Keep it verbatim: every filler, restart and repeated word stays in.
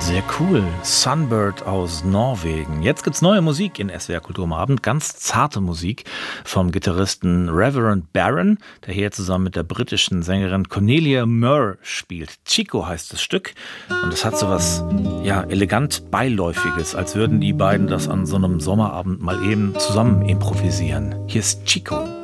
Sehr cool. Sunbird aus Norwegen. Jetzt gibt's neue Musik in S W R Kultur am Abend. Ganz zarte Musik vom Gitarristen Reverend Barron, der hier zusammen mit der britischen Sängerin Cornelia Murr spielt. Chico heißt das Stück. Und es hat so was, ja, elegant Beiläufiges, als würden die beiden das an so einem Sommerabend mal eben zusammen improvisieren. Hier ist Chico.